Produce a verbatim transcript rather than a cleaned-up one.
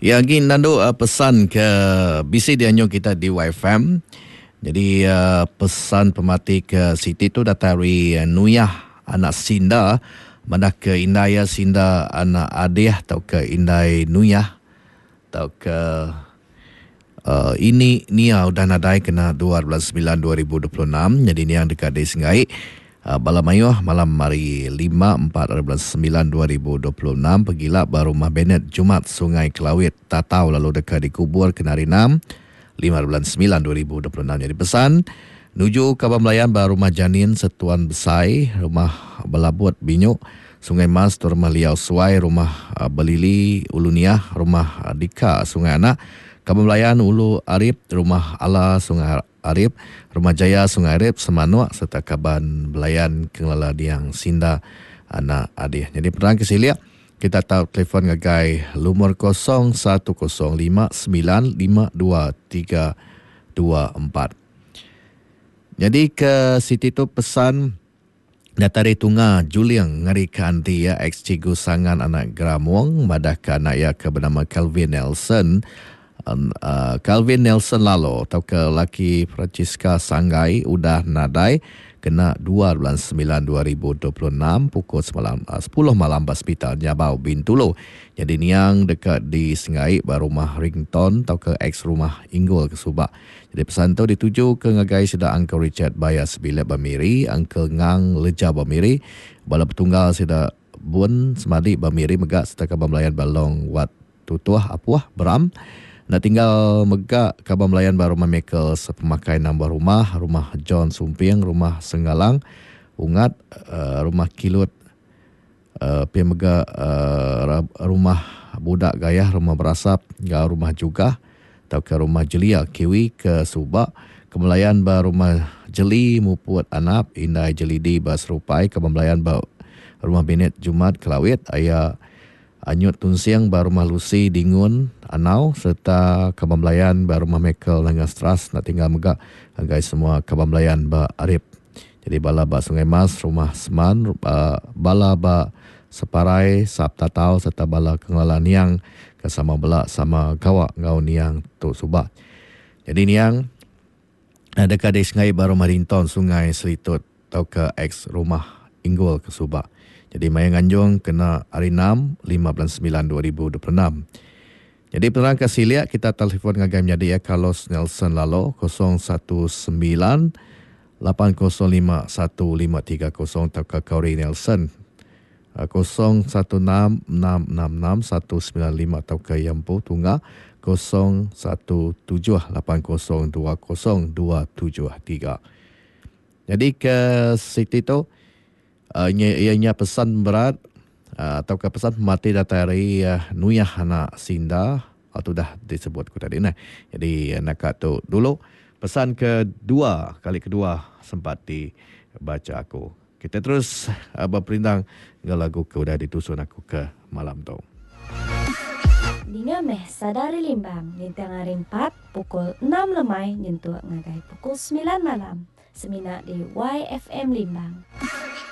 Ya, gini Nando uh, pesan ke bisi dianyo kita di Y F M. Jadi uh, pesan pemati ke Siti tu datari uh, Nuyah anak Sinda, mana ke Indaya Sinda anak Adiah atau ke Indai Nuyah atau ke uh, ini Nia udah nadai kena dua belas sembilan dua ribu dua puluh enam. Jadi ni yang dekat di Singai. Uh, Balamayuh malam hari lima empat sembilan dua ribu dua puluh enam pergilah baru Rumah Bennett Jumat Sungai Kelawit Tatau lalu dekat dikubur kenari enam lima sembilan dua ribu dua puluh enam. Jadi pesan nuju Kabah Melayan baru Rumah Janin Setuan Besai, Rumah Belabut Binyuk Sungai Mas tu Rumah Liau Suai, Rumah uh, Belili Uluniah, Rumah uh, Dika Sungai Anak, Kabah Melayan Ulu Arif, Rumah Ala Sungai Arif, Rumah Jaya Sungai Arif, Semanuk serta Kaban Belayan Kengelala Diang Sinda anak Adih. Jadi perang kesilia kita tahu telefon ngagai lumur kosong satu kosong lima sembilan lima dua tiga dua empat. Jadi ke Siti tu pesan datari tunga Juliang ngari kanti ya ex cigu sangan anak Gramwong madah ke anak ya ke bernama Calvin Nelson. Uh, Calvin Nelson Lalo atau ke laki Francisca Sanggai udah nadai kena dua belas sembilan dua ribu dua puluh enam pukul semalam, uh, sepuluh malam hospital Nyabau Bintulu. Jadi niang dekat di Singai baru rumah Rington atau ke ex rumah Inggul ke Subak. Jadi pesan tu dituju ke ngagai sida Uncle Richard Bayar Sebilat Bamiri, Uncle Ngang Leja Bamiri, bala petunggal sida Bun Semadi Bamiri megak serta Kabah Melayan Balong Wat Tutuah Apuah Beram. Nak tinggal megak Kabah Melayan baru Rumah Michael sepemakai nambah rumah, Rumah John Sumping, Rumah Senggalang, Ungat, uh, Rumah Kilut, uh, pi megak uh, Rumah Budak Gayah, Rumah Berasap, ga Rumah Juga, atau ke Rumah Jelia Kiwi ke Subak, Kemelayan ba Rumah Jeli Muput Anap, Indai Jelidi ba Serupai, Kabah Melayan ba Rumah Bennett Jumat Kelawit, Ayah Anyut Tunsiang ba Rumah Lucy Dingun Anau serta Kabah Melayan ba Rumah Michael Langas Trust. Nak tinggal megak anggai semua Kabah Melayan ba Arif. Jadi bala ba Sungai Mas Rumah Seman, uh, bala ba Separai Sap Tatau serta bala Kengelala Niang kesama bala sama Gawak Ngau Niang tu Subak. Jadi Niang ada kadis Sungai ba Rumah Rinton Sungai Selitut atau ke ex Rumah Inggul ke Subak. Jadi Mayang Anjung kena hari enam lima sembilan dua ribu dua puluh enam. Jadi penerang kasilia kita telefon ngagai menjadi ya Carlos Nelson Lalo kosong satu sembilan lapan kosong lima satu lima tiga kosong atau ke Corey Nelson kosong satu enam enam enam enam satu sembilan lima atau ke Yampu Tungga kosong satu tujuh lapan kosong dua kosong dua tujuh tiga. Jadi ke Siti tu Uh, ianya pesan berat uh, atau ke pesan mati datari uh, Nuyah anak Sinda atau dah disebut ku tadi nah. Jadi uh, nak tu dulu pesan kedua kali kedua sempat dibaca aku. Kita terus uh, berperintang dengan lagu ke udah ditusun aku ke malam tu. Dinga meh sadari limbang nintang hari empat pukul enam lemai nyentuh ngagai pukul sembilan malam semina di Y F M Limbang.